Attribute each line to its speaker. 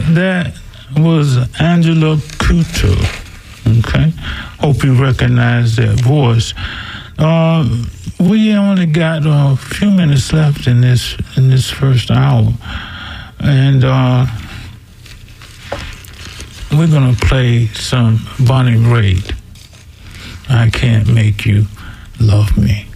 Speaker 1: That was Angela Couture. Okay, hope you recognize that voice. We only got a few minutes left in this first hour, and we're gonna play some Bonnie Raitt. I Can't Make You Love Me.